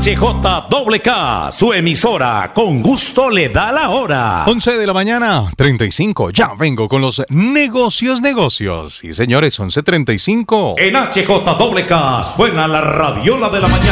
HJWK, su emisora, con gusto le da la hora. 11:35. Ya vengo con los negocios. Sí, señores, 11:35. En HJWK suena la radiola de la mañana.